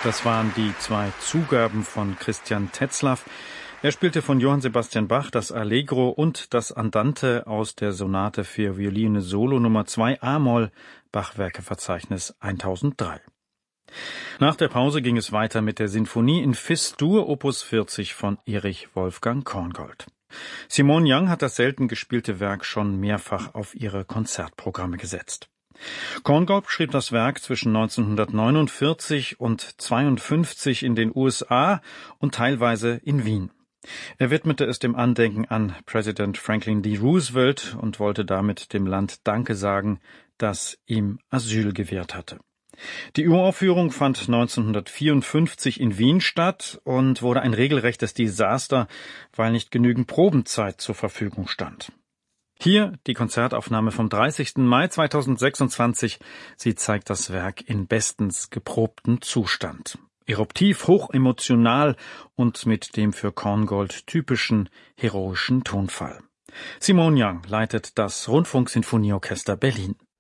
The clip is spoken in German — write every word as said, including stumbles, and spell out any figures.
Das waren die zwei Zugaben von Christian Tetzlaff. Er spielte von Johann Sebastian Bach das Allegro und das Andante aus der Sonate für Violine Solo Nummer zwei a-Moll, Bachwerkeverzeichnis tausenddrei. Nach der Pause ging es weiter mit der Sinfonie in Fis-Dur Opus vierzig von Erich Wolfgang Korngold. Simone Young hat das selten gespielte Werk schon mehrfach auf ihre Konzertprogramme gesetzt. Korngold schrieb das Werk zwischen neunzehnhundertneunundvierzig und zweiundfünfzig in den U S A und teilweise in Wien. Er widmete es dem Andenken an Präsident Franklin D. Roosevelt und wollte damit dem Land Danke sagen, das ihm Asyl gewährt hatte. Die Uraufführung fand neunzehnhundertvierundfünfzig in Wien statt und wurde ein regelrechtes Desaster, weil nicht genügend Probenzeit zur Verfügung stand. Hier die Konzertaufnahme vom dreißigsten Mai zweitausendsechsundzwanzig. Sie zeigt das Werk in bestens geprobtem Zustand. Eruptiv, hochemotional und mit dem für Korngold typischen heroischen Tonfall. Simone Young leitet das Rundfunksinfonieorchester Berlin.